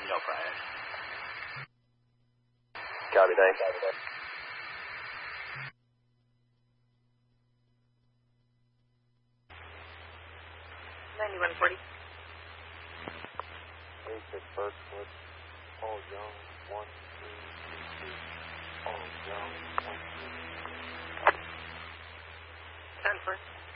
No prior. Copy, thanks. 9140. Basic Birchwood, Paul Jones, 1322. Paul Jones, 1322. 10 first.